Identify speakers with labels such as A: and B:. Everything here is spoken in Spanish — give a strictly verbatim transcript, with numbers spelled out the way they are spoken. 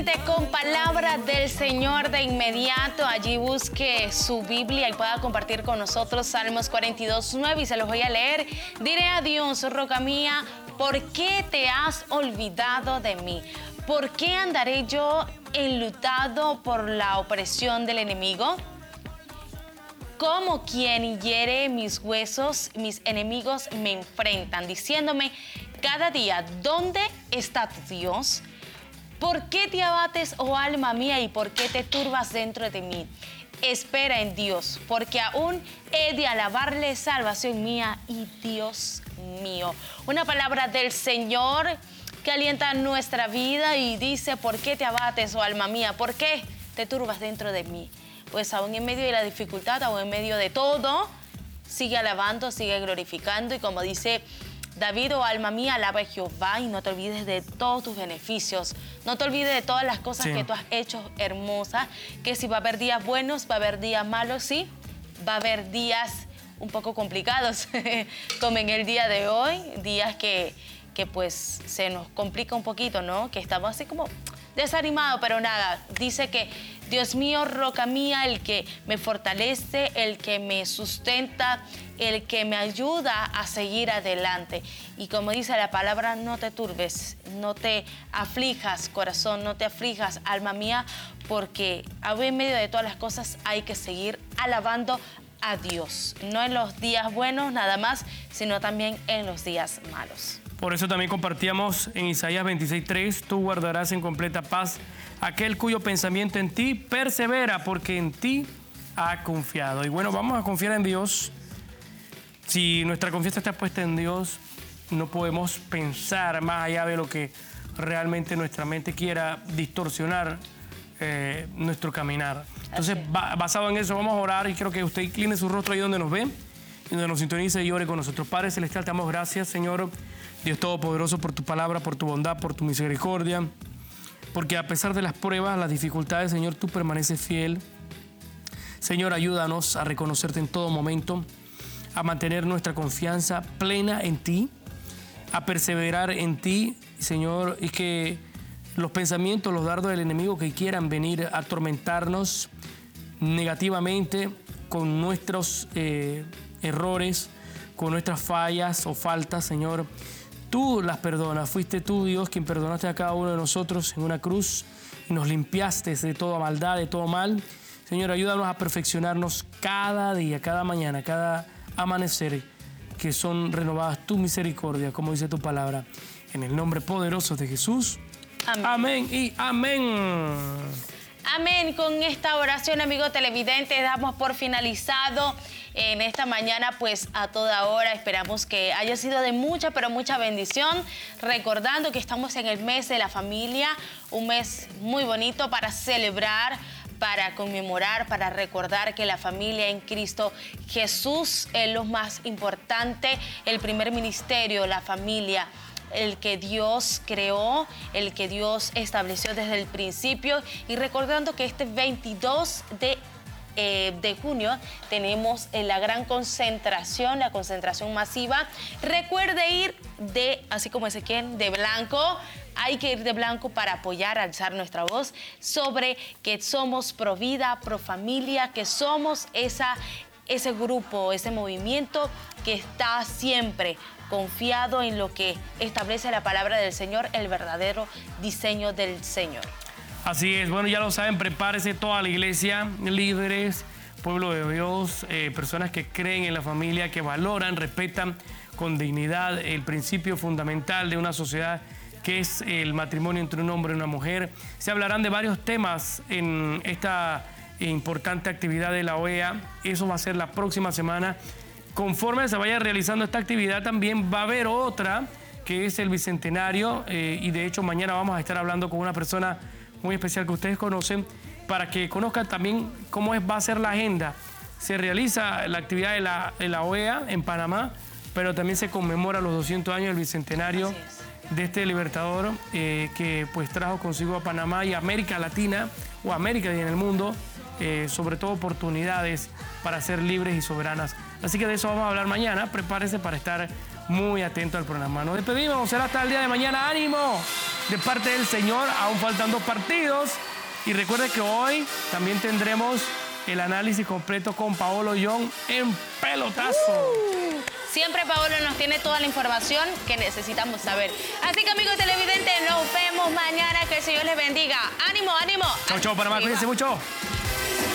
A: Con palabra del Señor de inmediato, allí busque su Biblia y pueda compartir con nosotros Salmos cuarenta y dos, nueve, y se los voy a leer. Diré a Dios, roca mía, ¿por qué te has olvidado de mí? ¿Por qué andaré yo enlutado por la opresión del enemigo? Como quien hiere mis huesos, mis enemigos me enfrentan, diciéndome cada día, ¿dónde está tu Dios? ¿Por qué te abates, oh alma mía, y por qué te turbas dentro de mí? Espera en Dios, porque aún he de alabarle, salvación mía y Dios mío. Una palabra del Señor que alienta nuestra vida y dice, ¿por qué te abates, oh alma mía? ¿Por qué te turbas dentro de mí? Pues aún en medio de la dificultad, aún en medio de todo, sigue alabando, sigue glorificando, y como dice David, oh alma mía, alaba a Jehová y no te olvides de todos tus beneficios. No te olvides de todas las cosas sí. que tú has hecho hermosas. Que si va a haber días buenos, va a haber días malos, sí. Va a haber días un poco complicados, como en el día de hoy. Días que, que pues se nos complica un poquito, ¿no? Que estamos así como desanimados, pero nada. Dice que Dios mío, roca mía, el que me fortalece, el que me sustenta, el que me ayuda a seguir adelante. Y como dice la palabra, no te turbes, no te aflijas, corazón, no te aflijas, alma mía, porque aún en medio de todas las cosas hay que seguir alabando a Dios. No en los días buenos nada más, sino también en los días malos.
B: Por eso también compartíamos en Isaías veintiséis, tres, tú guardarás en completa paz aquel cuyo pensamiento en ti persevera, porque en ti ha confiado. Y bueno, vamos a confiar en Dios. Si nuestra confianza está puesta en Dios, no podemos pensar más allá de lo que realmente nuestra mente quiera distorsionar eh, nuestro caminar. Entonces, ba basado en eso, vamos a orar, y quiero que usted incline su rostro ahí donde nos ve, y donde nos sintonice, y ore con nosotros. Padre Celestial, te damos gracias, Señor, Dios Todopoderoso, por tu palabra, por tu bondad, por tu misericordia, porque a pesar de las pruebas, las dificultades, Señor, tú permaneces fiel. Señor, ayúdanos a reconocerte en todo momento, a mantener nuestra confianza plena en ti, a perseverar en ti, Señor, y que los pensamientos, los dardos del enemigo que quieran venir a atormentarnos negativamente con nuestros eh, errores, con nuestras fallas o faltas, Señor, tú las perdonas. Fuiste tú, Dios, quien perdonaste a cada uno de nosotros en una cruz y nos limpiaste de toda maldad, de todo mal. Señor, ayúdanos a perfeccionarnos cada día, cada mañana, cada amanecer, que son renovadas tu misericordia, como dice tu palabra. En el nombre poderoso de Jesús. Amén, amén y amén.
A: Amén. Con esta oración, amigo televidente, damos por finalizado en esta mañana, pues a toda hora. Esperamos que haya sido de mucha, pero mucha bendición. Recordando que estamos en el mes de la familia, un mes muy bonito para celebrar, para conmemorar, para recordar que la familia en Cristo Jesús es lo más importante, el primer ministerio, la familia, el que Dios creó, el que Dios estableció desde el principio. Y recordando que este veintidós de Eh, de junio tenemos eh, la gran concentración, la concentración masiva. Recuerde ir de, así como Ezequiel, de blanco. Hay que ir de blanco para apoyar, alzar nuestra voz sobre que somos pro vida, pro familia, que somos esa, ese grupo, ese movimiento que está siempre confiado en lo que establece la palabra del Señor, el verdadero diseño del Señor.
B: Así es, bueno, ya lo saben, prepárese toda la iglesia, líderes, pueblo de Dios, eh, personas que creen en la familia, que valoran, respetan con dignidad el principio fundamental de una sociedad, que es el matrimonio entre un hombre y una mujer. Se hablarán de varios temas en esta importante actividad de la O E A. Eso va a ser la próxima semana. Conforme se vaya realizando esta actividad, también va a haber otra, que es el Bicentenario, eh, y de hecho mañana vamos a estar hablando con una persona muy especial que ustedes conocen, para que conozcan también cómo es, va a ser la agenda. Se realiza la actividad de la, de la O E A en Panamá, pero también se conmemora los doscientos años del Bicentenario de este libertador eh, que pues trajo consigo a Panamá y a América Latina, o América y en el mundo, eh, sobre todo oportunidades para ser libres y soberanas. Así que de eso vamos a hablar mañana. Prepárese para estar muy atento al programa. Nos despedimos, será hasta el día de mañana. ¡Ánimo! de parte del Señor. Aún faltan dos partidos. Y recuerde que hoy también tendremos el análisis completo con Paolo Young en Pelotazo.
A: Uh, siempre Paolo nos tiene toda la información que necesitamos saber. Así que, amigos televidentes, nos vemos mañana. Que el Señor les bendiga. ¡Ánimo, ánimo!
B: Chau, chau, Panamá. Cuídense mucho.